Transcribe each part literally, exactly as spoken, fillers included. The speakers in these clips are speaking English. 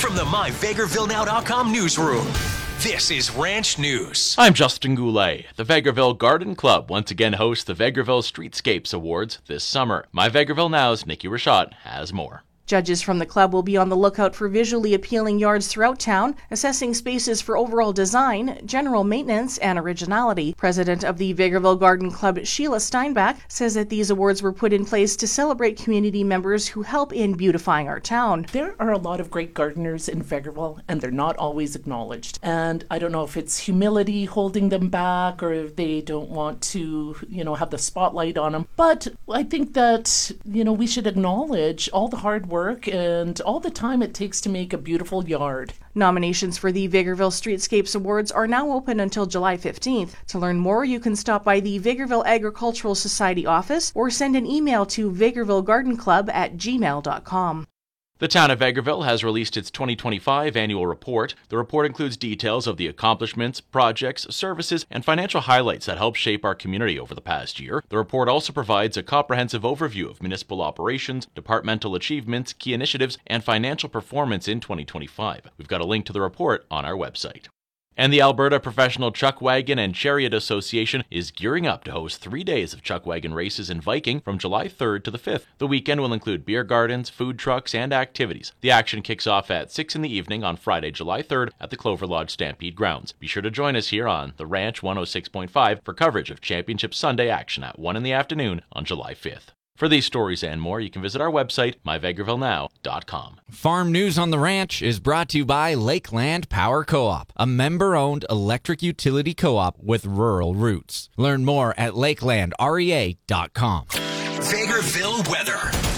from the my vegreville now dot com newsroom, this is Ranch News. I'm Justin Goulet. The Vegreville Garden Club once again hosts the Vegreville Streetscapes Awards this summer. My Vegreville Now's Nikki Rashat has more. Judges from the club will be on the lookout for visually appealing yards throughout town, assessing spaces for overall design, general maintenance, and originality. President of the Vegreville Garden Club, Sheila Steinbach, says that these awards were put in place to celebrate community members who help in beautifying our town. There are a lot of great gardeners in Vegreville, and they're not always acknowledged. And I don't know if it's humility holding them back, or if they don't want to, you know, have the spotlight on them. But I think that, you know, we should acknowledge all the hard work work and all the time it takes to make a beautiful yard. Nominations for the Vegreville Streetscapes Awards are now open until July fifteenth. To learn more, you can stop by the Vegreville Agricultural Society office or send an email to vegreville garden club at gmail dot com. The town of Vegreville has released its twenty twenty-five annual report. The report includes details of the accomplishments, projects, services, and financial highlights that helped shape our community over the past year. The report also provides a comprehensive overview of municipal operations, departmental achievements, key initiatives, and financial performance in twenty twenty-five. We've got a link to the report on our website. And the Alberta Professional Chuck Wagon and Chariot Association is gearing up to host three days of chuck wagon races in Viking from July third to the fifth. The weekend will include beer gardens, food trucks, and activities. The action kicks off at six in the evening on Friday, July third at the Clover Lodge Stampede Grounds. Be sure to join us here on The Ranch one oh six point five for coverage of Championship Sunday action at one in the afternoon on July fifth. For these stories and more, you can visit our website, my vegreville now dot com. Farm News on the Ranch is brought to you by Lakeland Power Co-op, a member-owned electric utility co-op with rural roots. Learn more at lakeland rea dot com. Vegreville weather.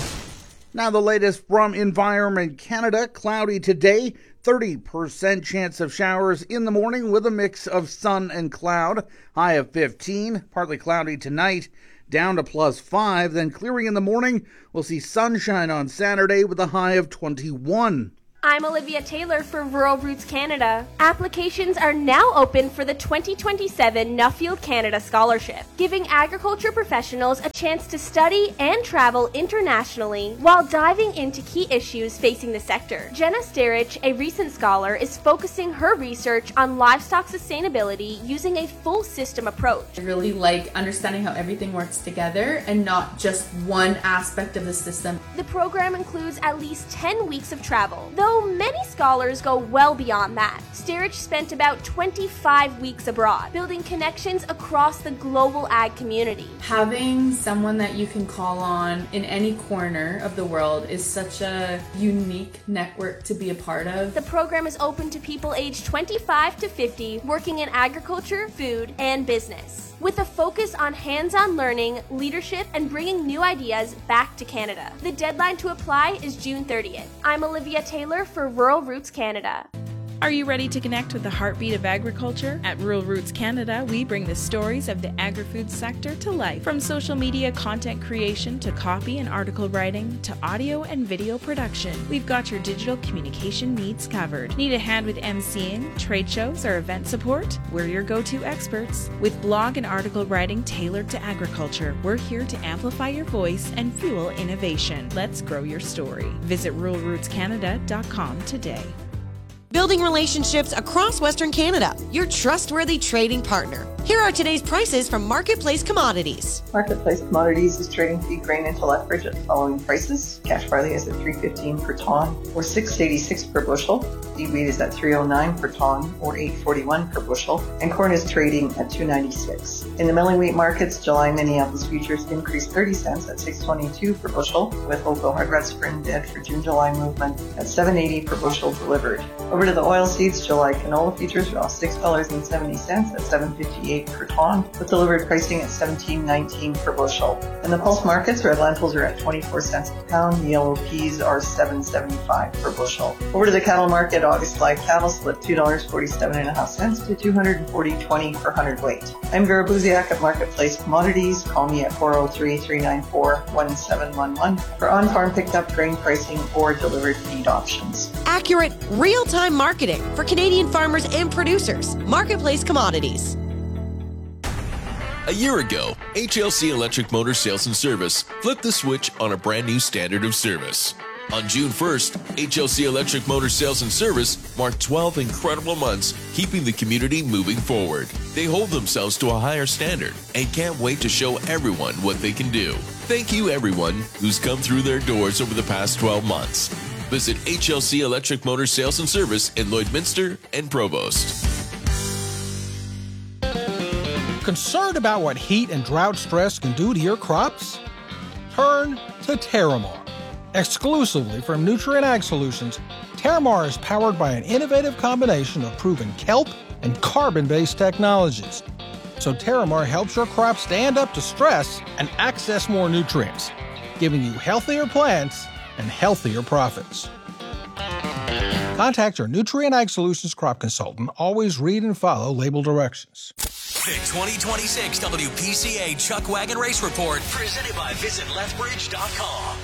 Now the latest from Environment Canada. Cloudy today, thirty percent chance of showers in the morning with a mix of sun and cloud. High of fifteen, partly cloudy tonight, down to plus five, then clearing in the morning. We'll see sunshine on Saturday with a high of twenty-one. I'm Olivia Taylor for Rural Roots Canada. Applications are now open for the twenty twenty-seven Nuffield Canada Scholarship, giving agriculture professionals a chance to study and travel internationally while diving into key issues facing the sector. Jenna Sterich, a recent scholar, is focusing her research on livestock sustainability using a full system approach. I really like understanding how everything works together and not just one aspect of the system. The program includes at least ten weeks of travel, though many scholars go well beyond that. Sterich spent about twenty-five weeks abroad, building connections across the global ag community. Having someone that you can call on in any corner of the world is such a unique network to be a part of. The program is open to people aged twenty-five to fifty working in agriculture, food, and business, with a focus on hands-on learning, leadership, and bringing new ideas back to Canada. The deadline to apply is June thirtieth. I'm Olivia Taylor for Rural Roots Canada. Are you ready to connect with the heartbeat of agriculture? At Rural Roots Canada, we bring the stories of the agri-food sector to life. From social media content creation to copy and article writing to audio and video production, we've got your digital communication needs covered. Need a hand with emceeing, trade shows, or event support? We're your go-to experts. With blog and article writing tailored to agriculture, we're here to amplify your voice and fuel innovation. Let's grow your story. Visit rural roots canada dot com today. Building relationships across Western Canada, your trustworthy trading partner. Here are today's prices from Marketplace Commodities. Marketplace Commodities is trading feed grain into Lethbridge at the following prices. Cash barley is at three fifteen per ton or six eighty-six per bushel. Feed wheat is at three oh nine per ton or eight forty-one per bushel. And corn is trading at two ninety-six. In the milling wheat markets, July Minneapolis futures increased thirty cents at six twenty-two per bushel, with local hard red spring dead for June-July movement at seven eighty per bushel delivered. Over to the oilseeds, July canola futures are off six dollars and seventy cents at seven fifty-eight per ton, with delivered pricing at seventeen nineteen per bushel. In the pulse markets, red lentils are at twenty-four cents per pound, yellow peas are seven seventy-five per bushel. Over to the cattle market, August live cattle split two dollars and forty-seven and a half cents to two hundred forty twenty per hundredweight. I'm Vera Buziak at Marketplace Commodities. Call me at four oh three, three nine four, one seven one one for on-farm picked up grain pricing or delivered feed options. Accurate, real-time marketing for Canadian farmers and producers. Marketplace Commodities. A year ago, H L C Electric Motor Sales and Service flipped the switch on a brand new standard of service. On June first, H L C Electric Motor Sales and Service marked twelve incredible months, keeping the community moving forward. They hold themselves to a higher standard and can't wait to show everyone what they can do. Thank you, everyone who's come through their doors over the past twelve months. Visit H L C Electric Motor Sales and Service in Lloydminster and Provost. Concerned about what heat and drought stress can do to your crops? Turn to Terramar. Exclusively from Nutrien Ag Solutions, Terramar is powered by an innovative combination of proven kelp and carbon-based technologies. So Terramar helps your crops stand up to stress and access more nutrients, giving you healthier plants and healthier profits. Contact your Nutrien Ag Solutions crop consultant. Always read and follow label directions. The twenty twenty-six W P C A Chuck Wagon Race Report, presented by Visit Lethbridge dot com.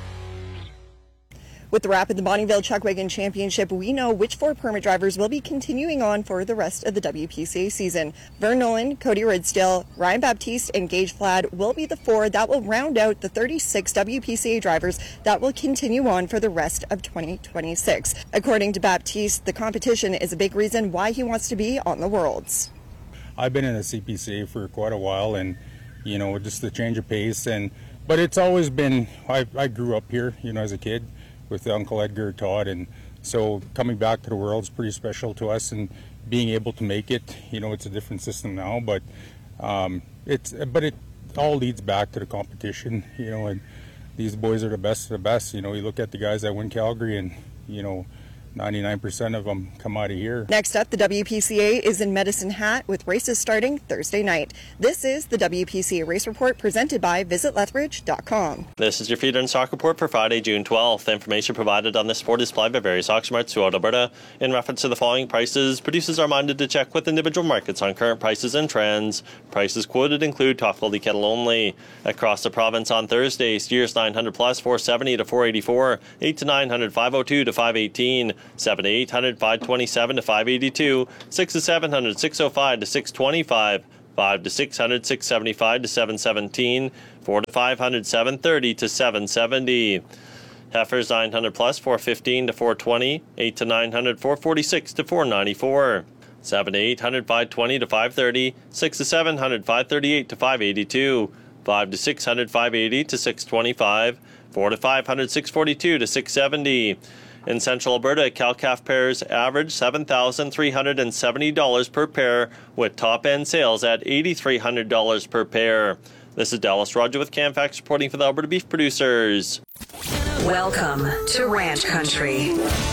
With the wrap of the Bonnyville Chuck Wagon Championship, we know which four permit drivers will be continuing on for the rest of the W P C A season. Vern Nolan, Cody Ridsdale, Ryan Baptiste, and Gage Flad will be the four that will round out the thirty-six W P C A drivers that will continue on for the rest of twenty twenty-six. According to Baptiste, the competition is a big reason why he wants to be on the Worlds. I've been in the C P C A for quite a while, and, you know, just the change of pace, and but it's always been, I, I grew up here, you know, as a kid, with Uncle Edgar Todd, and so coming back to the World is pretty special to us, and being able to make it, you know, it's a different system now, but um, it's but it all leads back to the competition, you know, and these boys are the best of the best. You know, you look at the guys that win Calgary, and, you know, ninety-nine percent of them come out of here. Next up, the W P C A is in Medicine Hat with races starting Thursday night. This is the W P C A Race Report presented by Visit Lethbridge dot com. This is your feeder and stock report for Friday, June twelfth. The information provided on this report is supplied by various auction marts throughout Alberta. In reference to the following prices, producers are minded to check with individual markets on current prices and trends. Prices quoted include top quality kettle only. Across the province on Thursday, steers nine hundred plus four seventy to four eighty-four, eight to nine hundred five oh two to five eighteen, seven to eight hundred five twenty-seven to five eighty-two, six to seven hundred six oh five to six twenty-five, five to six hundred six seventy-five to seven seventeen, four to five hundred seven thirty to seven seventy. Heifers nine hundred plus four fifteen to four twenty, eight to nine hundred four forty-six to four ninety-four, seven to eight hundred five twenty to five thirty, six to seven hundred five thirty-eight to five eighty-two, five to six hundred five eighty to six twenty-five, four to five hundred six forty-two to six seventy. In Central Alberta, cow-calf pairs average seven thousand three hundred seventy dollars per pair, with top-end sales at eight thousand three hundred dollars per pair. This is Dallas Roger with CamFax reporting for the Alberta Beef Producers. Welcome to Ranch Country.